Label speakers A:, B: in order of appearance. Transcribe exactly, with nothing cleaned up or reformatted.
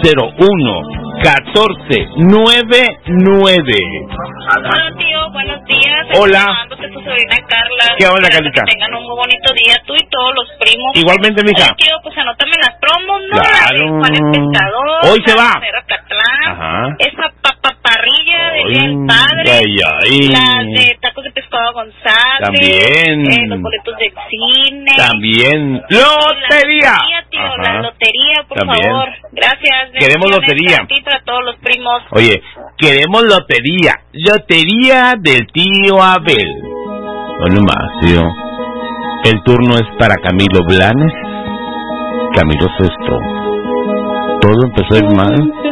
A: cero uno, catorce, noventa y nueve.
B: Hola, tío, buenos días.
A: Hola.
B: Tu sobrina Carla.
A: ¿Qué onda, Carlita?
B: Que tengan un muy bonito día, tú y todos los primos.
A: Igualmente, mija.
B: Oye, tío, pues anótame las promos, ¿no?
A: Claro.
B: La de Juan el Pescador.
A: Hoy se va.
B: La de Rocatlán.
A: Ajá.
B: Esa papaparrilla de Día del
A: Ay,
B: Padre.
A: ay, ay.
B: La de tacos de pescado González.
A: También.
B: Eh, los boletos de cine.
A: También. ¡Lotería!
B: La lotería, tío,
A: Ajá.
B: la lotería, por
A: También.
B: favor. Gracias.
A: Queremos
B: Bendiciones
A: lotería.
B: Para ti, para todos los primos.
A: Oye, queremos lotería. Lotería del tío Abel. No nomás, tío. El turno es para Camilo Blanes. Camilo Sesto. Todo empezó a ir mal